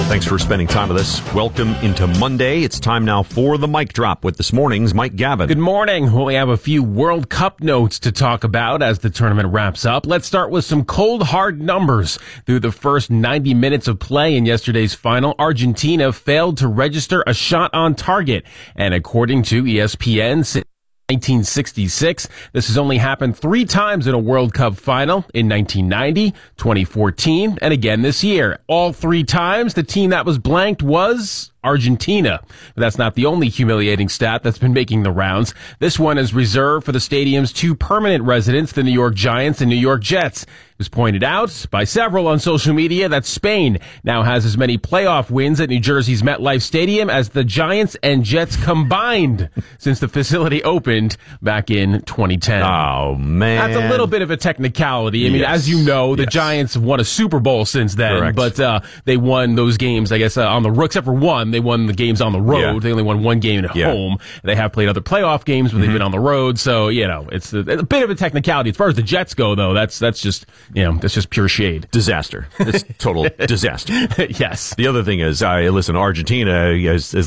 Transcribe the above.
Thanks for spending time with us. Welcome into Monday. It's time now for the Mic Drop with this morning's Mike Gavin. Good morning. Well, we have a few World Cup notes to talk about as the tournament wraps up. Let's start with some cold, hard numbers. Through the first 90 minutes of play in yesterday's final, Argentina failed to register a shot on target. And according to ESPN, 1966. This has only happened 3 times in a World Cup final, in 1990, 2014, and again this year. All 3 times, the team that was blanked was Argentina. But that's not the only humiliating stat that's been making the rounds. This one is reserved for the stadium's 2 permanent residents, the New York Giants and New York Jets. It was pointed out by several on social media that Spain now has as many playoff wins at New Jersey's MetLife Stadium as the Giants and Jets combined since the facility opened back in 2010. Oh, man. That's a little bit of a technicality. I mean, as you know, the Giants won a Super Bowl since then, Correct. but they won those games, I guess, on the road, except for one. They won the games on the road. Yeah. They only won 1 game at home. They have played other playoff games, but they've been on the road. So, it's a bit of a technicality. As far as the Jets go, though, that's just, that's just pure shade. Disaster. It's total disaster. Yes. The other thing is, listen, Argentina has